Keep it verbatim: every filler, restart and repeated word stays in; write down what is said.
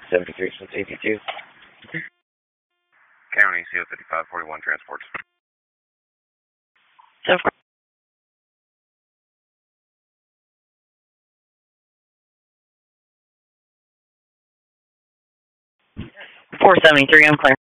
seventy-three since eighty-two. County, C O fifty-five forty-one transports. So, four seventy-three, I'm clear.